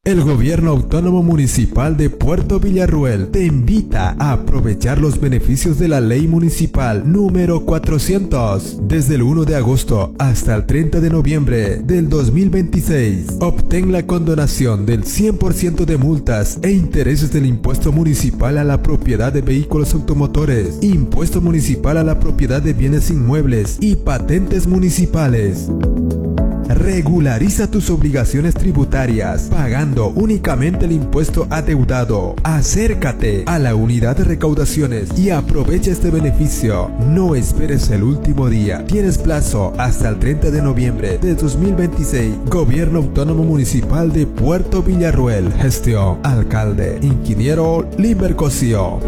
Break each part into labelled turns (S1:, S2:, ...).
S1: El Gobierno Autónomo Municipal de Puerto Villarroel te invita a aprovechar los beneficios de la Ley Municipal número 400. Desde el 1 de agosto hasta el 30 de noviembre del 2026, obtén la condonación del 100% de multas e intereses del impuesto municipal a la propiedad de vehículos automotores, impuesto municipal a la propiedad de bienes inmuebles y patentes municipales. Regulariza tus obligaciones tributarias pagando únicamente el impuesto adeudado. Acércate a la unidad de recaudaciones y aprovecha este beneficio. No esperes el último día. Tienes plazo hasta el 30 de noviembre de 2026. Gobierno Autónomo Municipal de Puerto Villarroel. Gestión: Alcalde Ingeniero Limber Cosío.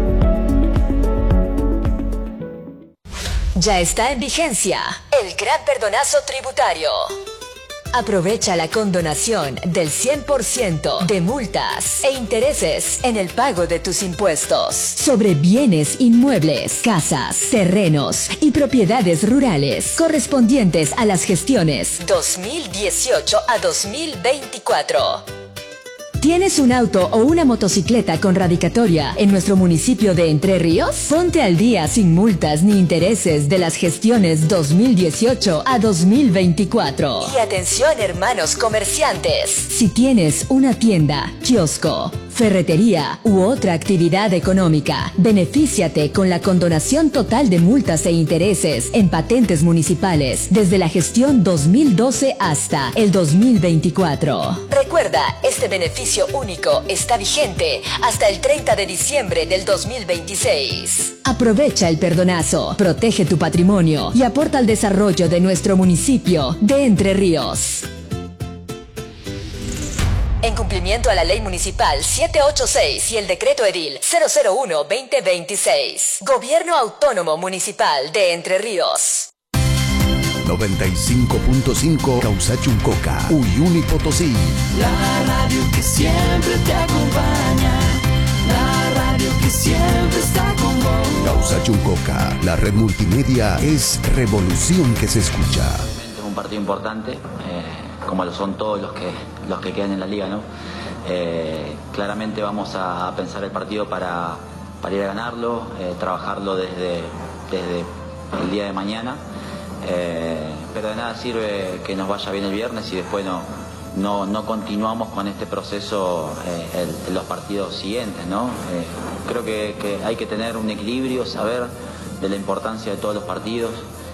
S2: Ya está en vigencia el gran perdonazo tributario. Aprovecha la condonación del 100% de multas e intereses en el pago de tus impuestos sobre bienes inmuebles, casas, terrenos y propiedades rurales correspondientes a las gestiones 2018 a 2024. ¿Tienes un auto o una motocicleta con radicatoria en nuestro municipio de Entre Ríos? Ponte al día sin multas ni intereses de las gestiones 2018 a 2024. Y atención, hermanos comerciantes. Si tienes una tienda, kiosco, ferretería u otra actividad económica, benefíciate con la condonación total de multas e intereses en patentes municipales desde la gestión 2012 hasta el 2024. Recuerda, este beneficio único está vigente hasta el 30 de diciembre del 2026. Aprovecha el perdonazo, protege tu patrimonio y aporta al desarrollo de nuestro municipio de Entre Ríos. En cumplimiento a la Ley Municipal 786 y el Decreto Edil 001-2026. Gobierno Autónomo Municipal de Entre Ríos.
S3: 95.5 Causachuncoca, Uyuni Potosí.
S4: La radio que siempre te acompaña. La radio que siempre está con vos.
S3: Causachuncoca, la red multimedia es revolución que se escucha.
S5: Es un partido importante, como lo son todos los que quedan en la liga, ¿no? Claramente vamos a pensar el partido para ir a ganarlo, trabajarlo desde el día de mañana. Pero de nada sirve que nos vaya bien el viernes y después no continuamos con este proceso en los partidos siguientes, ¿no? Creo que hay que tener un equilibrio, saber de la importancia de todos los partidos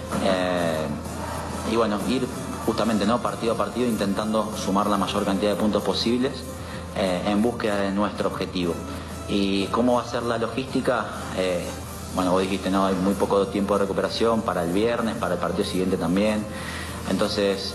S5: y bueno, ir justamente, ¿no?, partido a partido intentando sumar la mayor cantidad de puntos posibles en búsqueda de nuestro objetivo. ¿Y cómo va a ser la logística? Bueno, vos dijiste, no, hay muy poco tiempo de recuperación para el viernes, para el partido siguiente también. Entonces,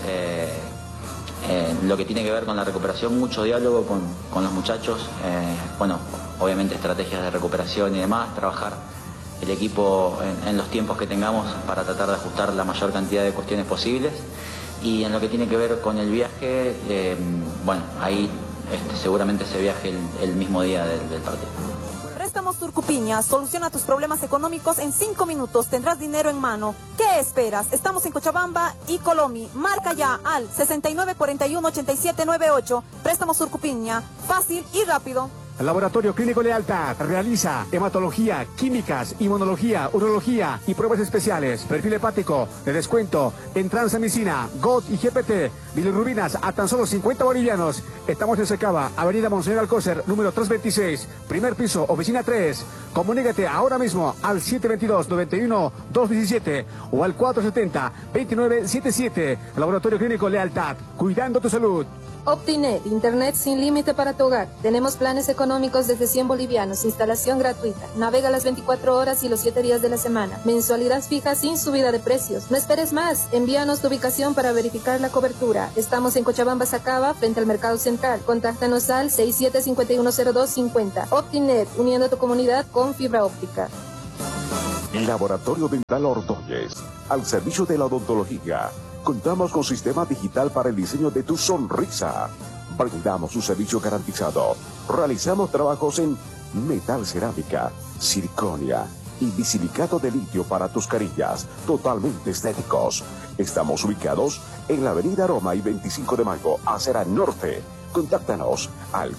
S5: lo que tiene que ver con la recuperación, mucho diálogo con los muchachos. Bueno, obviamente estrategias de recuperación y demás, trabajar el equipo en los tiempos que tengamos para tratar de ajustar la mayor cantidad de cuestiones posibles. Y en lo que tiene que ver con el viaje, bueno, ahí seguramente se viaje el mismo día del partido.
S6: Préstamos Turcupiña, soluciona tus problemas económicos en 5 minutos, tendrás dinero en mano. ¿Qué esperas? Estamos en Cochabamba y Colomi. Marca ya al 6941-8798. Préstamos Turcupiña, fácil y rápido.
S7: El Laboratorio Clínico Lealtad realiza hematología, químicas, inmunología, urología y pruebas especiales. Perfil hepático de descuento en transamicina, GOT y GPT. Bilirrubinas a tan solo 50 bolivianos. Estamos en Secaba, Avenida Monseñor Alcócer, número 326, primer piso, oficina 3. Comunícate ahora mismo al 722-91-217 o al 470-2977. Laboratorio Clínico Lealtad, cuidando tu salud.
S8: Optinet, internet sin límite para tu hogar. Tenemos planes económicos desde 100 bolivianos, instalación gratuita. Navega las 24 horas y los 7 días de la semana. Mensualidad fija sin subida de precios. No esperes más. Envíanos tu ubicación para verificar la cobertura. Estamos en Cochabamba, Sacaba, frente al Mercado Central. Contáctanos al 67510250. Optinet, uniendo tu comunidad con fibra óptica.
S9: Laboratorio Dental Ordóñez, al servicio de la odontología. Contamos con sistema digital para el diseño de tu sonrisa. Brindamos un servicio garantizado. Realizamos trabajos en metal cerámica, circonia y bisilicato de litio para tus carillas, totalmente estéticos. Estamos ubicados en la avenida Roma y 25 de Mayo, acera norte, Contáctanos al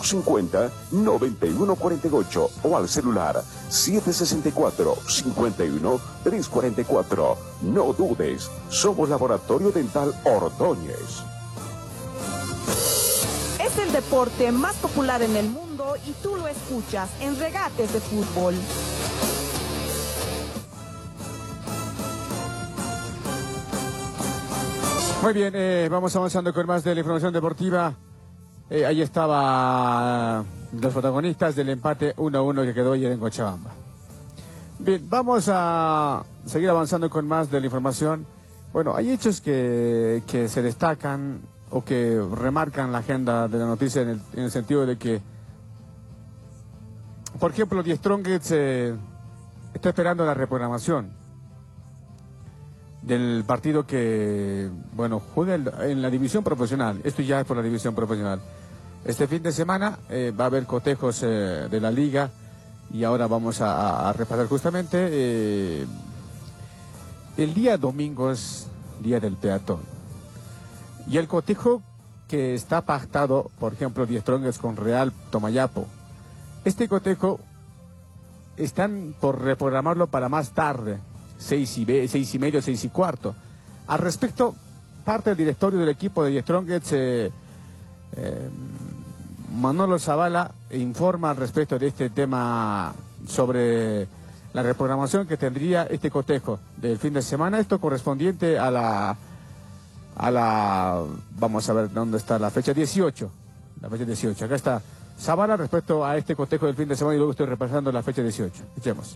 S9: 450-9148 o al celular 764-51-344. No dudes, somos Laboratorio Dental Ordóñez.
S6: Es el deporte más popular en el mundo y tú lo escuchas en Regates de Fútbol.
S7: Muy bien, vamos avanzando con más de la información deportiva. Ahí estaban los protagonistas del empate 1-1 que quedó ayer en Cochabamba. Bien, vamos a seguir avanzando con más de la información. Bueno, hay hechos que se destacan o que remarcan la agenda de la noticia en el sentido de que, por ejemplo, Die Strongest está esperando la reprogramación del partido que, bueno, juega en la división profesional. Esto ya es por la división profesional. Este fin de semana va a haber cotejos de la liga y ahora vamos a repasar justamente. El día domingo es día del peatón y el cotejo que está pactado, por ejemplo, Die Strongest con Real Tomayapo, este cotejo están por reprogramarlo para más tarde, 6:30, 6:15, 6:15. Al respecto, parte del directorio del equipo de Die Strongest, Manolo Zavala, informa al respecto de este tema sobre la reprogramación que tendría este cotejo del fin de semana. Esto correspondiente a la vamos a ver dónde está la fecha 18. La fecha 18. Acá está Zavala respecto a este cotejo del fin de semana y luego estoy repasando la fecha 18. Escuchemos.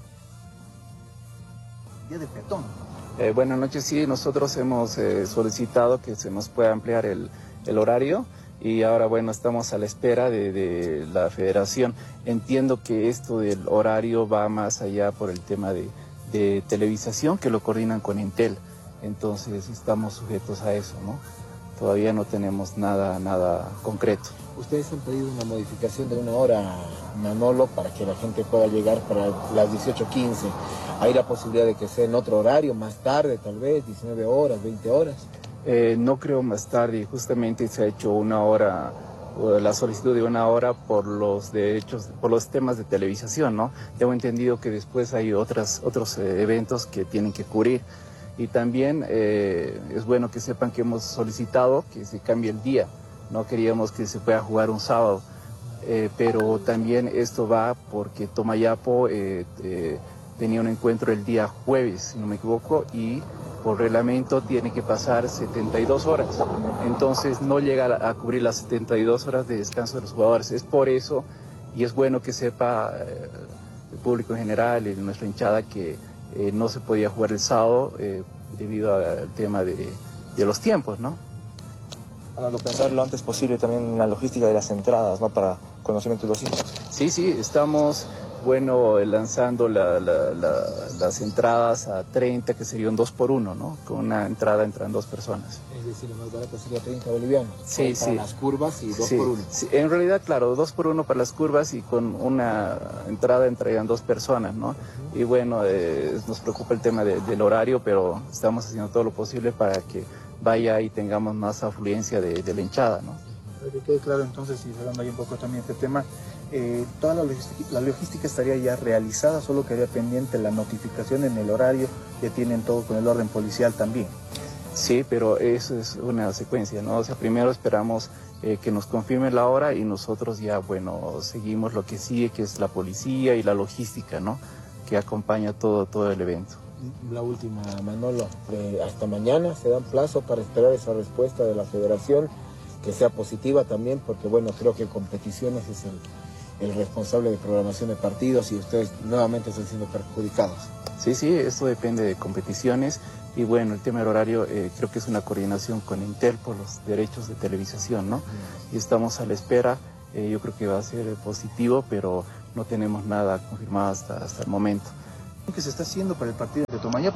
S10: Día de peatón. Buenas noches, sí, nosotros hemos solicitado que se nos pueda ampliar el horario y ahora, bueno, estamos a la espera de la federación. Entiendo que esto del horario va más allá por el tema de televisación, que lo coordinan con Entel, entonces estamos sujetos a eso, ¿no? Todavía no tenemos nada concreto.
S11: Ustedes han pedido una modificación de una hora, Manolo, para que la gente pueda llegar para las 18:15. ¿Hay la posibilidad de que sea en otro horario, más tarde, tal vez, 19 horas, 20 horas?
S10: No creo más tarde, justamente se ha hecho una hora, la solicitud de una hora por los derechos, por los temas de televisación, ¿no? Tengo entendido que después hay otros eventos que tienen que cubrir. Y también es bueno que sepan que hemos solicitado que se cambie el día. No queríamos que se pueda jugar un sábado, pero también esto va porque Tomayapo tenía un encuentro el día jueves, si no me equivoco, y por reglamento tiene que pasar 72 horas. Entonces no llega a cubrir las 72 horas de descanso de los jugadores. Es por eso, y es bueno que sepa el público en general y nuestra hinchada que no se podía jugar el sábado debido al tema de los tiempos, ¿no?
S11: Para pensar lo antes posible también en la logística de las entradas, ¿no? Para conocimiento de los hinchas.
S10: Sí, estamos, bueno, lanzando las entradas a 30, que sería un 2x1, ¿no? Con una entrada entran 2 personas.
S11: Es decir, lo más barato sería 30 bolivianos.
S10: Sí,
S11: para las curvas y 2x1.
S10: Sí, en realidad, claro, 2x1 para las curvas y con una entrada entrarían 2 personas, ¿no? Y bueno, nos preocupa el tema del horario, pero estamos haciendo todo lo posible para que vaya y tengamos más afluencia de la hinchada, ¿no?
S11: Para que quede claro entonces, y hablando ahí un poco también de este tema, toda la logística estaría ya realizada, solo quedaría pendiente la notificación en el horario, ya tienen todo con el orden policial también.
S10: Sí, pero eso es una secuencia, ¿no? O sea, primero esperamos que nos confirme la hora y nosotros ya, bueno, seguimos lo que sigue, que es la policía y la logística, ¿no? Que acompaña todo el evento.
S11: La última, Manolo, hasta mañana se dan plazo para esperar esa respuesta de la federación, que sea positiva también, porque bueno, creo que Competiciones es el responsable de programación de partidos y ustedes nuevamente están siendo perjudicados.
S10: Sí, esto depende de Competiciones y bueno, el tema del horario creo que es una coordinación con Entel por los derechos de televisación, ¿no? Y estamos a la espera, yo creo que va a ser positivo, pero no tenemos nada confirmado hasta el momento.
S11: ¿Qué se está haciendo para el partido de Tomayapo?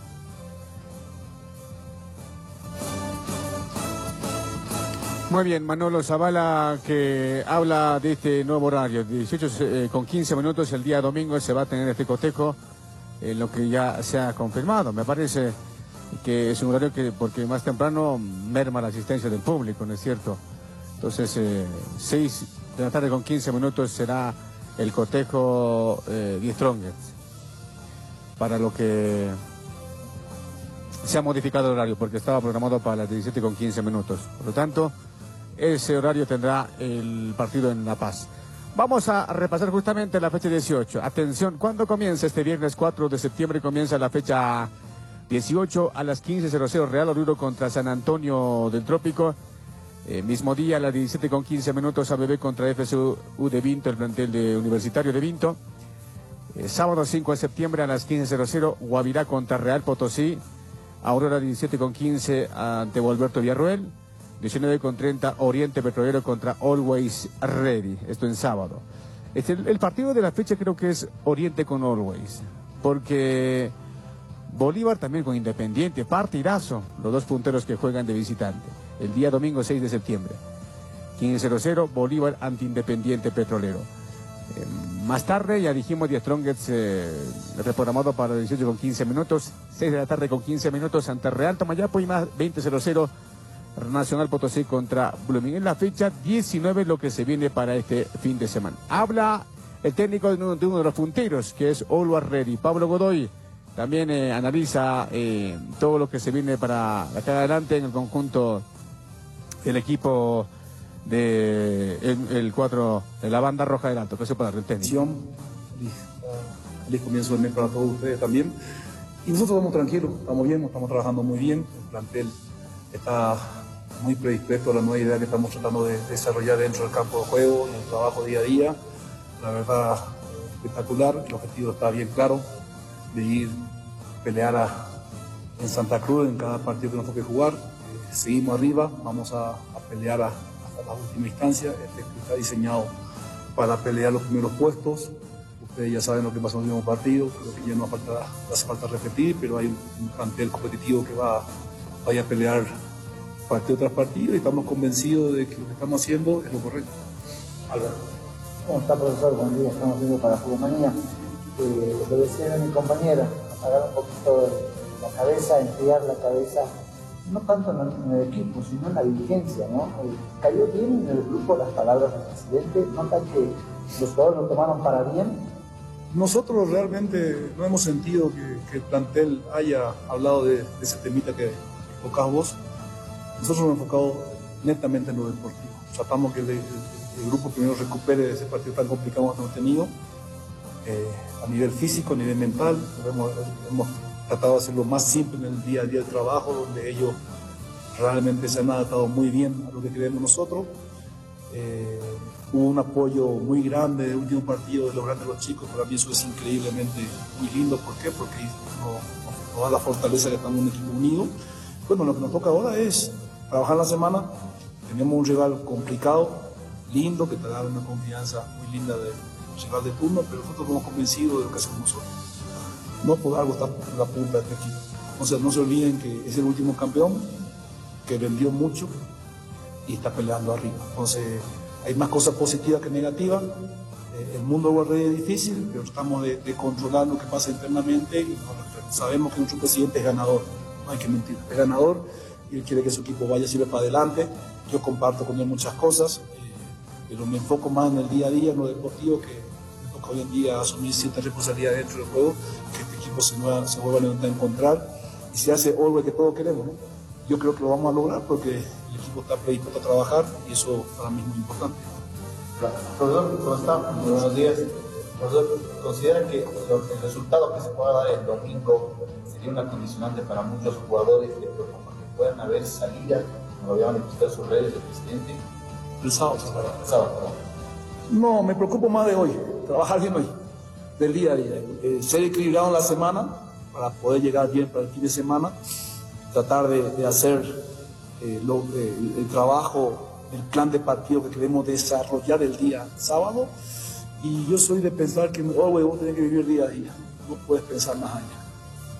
S7: Muy bien, Manolo Zavala, que habla de este nuevo horario, 18:15 el día domingo se va a tener este cotejo, lo que ya se ha confirmado. Me parece que es un horario que, porque más temprano merma la asistencia del público, ¿no es cierto? Entonces, 6 de la tarde con 15 minutos será el cotejo The Strongest. Para lo que se ha modificado el horario, porque estaba programado para las 17 con 15 minutos. Por lo tanto, ese horario tendrá el partido en La Paz. Vamos a repasar justamente la fecha 18. Atención, ¿cuándo comienza? Este viernes 4 de septiembre comienza la fecha 18 a las 15:00 Real Oruro contra San Antonio del Trópico. Mismo día a las 17 con 15 minutos ABB contra FSU de Vinto, el plantel de Universitario de Vinto. Sábado 5 de septiembre a las 15:00 Guavirá contra Real Potosí. Aurora 17 con 15 ante Volverto Villarruel. 19 con 30 Oriente Petrolero contra Always Ready. Esto en sábado. El partido de la fecha creo que es Oriente con Always. Porque Bolívar también con Independiente. Partidazo. Los dos punteros que juegan de visitante. El día domingo 6 de septiembre. 15:00 Bolívar ante Independiente Petrolero. Más tarde, ya dijimos, The Strongest reprogramado para 18 con 15 minutos, 6 de la tarde con 15 minutos ante Real Tomayapo y más 20:00 Nacional Potosí contra Blooming. En la fecha 19 lo que se viene para este fin de semana. Habla el técnico de uno de los punteros, que es Always Ready, Pablo Godoy. También analiza todo lo que se viene para acá adelante en el conjunto del equipo de el 4 de la banda roja del Alto. ¿Qué se puede dar el técnico?
S12: Feliz comienzo del mes para todos ustedes también. Y nosotros estamos tranquilos, estamos bien, estamos trabajando muy bien. El plantel está muy predispuesto a la nueva idea que estamos tratando de desarrollar dentro del campo de juego, en el trabajo día a día. La verdad, espectacular. El objetivo está bien claro, de ir a pelear en Santa Cruz en cada partido que nos toque jugar. Seguimos arriba, vamos a pelear hasta la última instancia. Este está diseñado para pelear los primeros puestos. Ustedes ya saben lo que pasó en el último partido, creo que ya no hace falta repetir, pero hay un plantel competitivo que vaya a pelear partido tras partido y estamos convencidos de que lo que estamos haciendo es lo correcto.
S13: Alberto. ¿Cómo está, profesor? Buen día, estamos haciendo para Jugomanía. Lo que decía mi compañera, apagar un poquito la cabeza, enfriar la cabeza, no tanto en el equipo, sino en la dirigencia, ¿no? Cayó bien en el grupo las palabras del presidente, nota que los jugadores lo tomaron para bien.
S12: Nosotros realmente no hemos sentido que el plantel haya hablado de ese temita que tocás vos. Nosotros nos hemos enfocado netamente en lo deportivo. Tratamos que el grupo primero recupere de ese partido tan complicado que hemos tenido, a nivel físico, a nivel mental. Hemos tratado de hacerlo más simple en el día a día del trabajo, donde ellos realmente se han adaptado muy bien a lo que queremos nosotros. Hubo un apoyo muy grande del último partido de los grandes los chicos. Para mí eso es increíblemente muy lindo. ¿Por qué? Porque nos da la fortaleza que estamos un equipo unido. Bueno, lo que nos toca ahora es trabajar la semana. Tenemos un rival complicado, lindo, que te da una confianza muy linda de rival de turno, pero nosotros estamos convencidos de lo que hacemos nosotros. No por algo está en la punta de este equipo. Entonces no se olviden que es el último campeón, que vendió mucho y está peleando arriba. Entonces hay más cosas positivas que negativas. El mundo guardia es difícil, pero tratamos de controlar lo que pasa internamente y sabemos que nuestro presidente es ganador, no hay que mentir, es ganador y él quiere que su equipo vaya siempre para adelante. Yo comparto con él muchas cosas, pero me enfoco más en el día a día, en lo deportivo, que me toca hoy en día asumir cierta responsabilidad dentro del juego, que este equipo se vuelva a levantar a encontrar y se hace algo que todos queremos, ¿no? Yo creo que lo vamos a lograr porque el equipo está predispuesto a trabajar y eso para mí es muy importante.
S13: Profesor, ¿cómo está? Muy buenos días. Profesor, ¿considera que el resultado que se pueda dar el domingo sería una condicionante para muchos jugadores que puedan haber salidas, como lo habían expresado sus redes del presidente?
S12: El sábado.
S13: El sábado.
S12: No, me preocupo más de hoy, trabajar bien hoy, del día a día. Ser equilibrado en la semana para poder llegar bien para el fin de semana. Tratar de hacer el trabajo, el plan de partido que queremos desarrollar el día sábado. Y yo soy de pensar que vos tenés que vivir día a día, no puedes pensar más allá.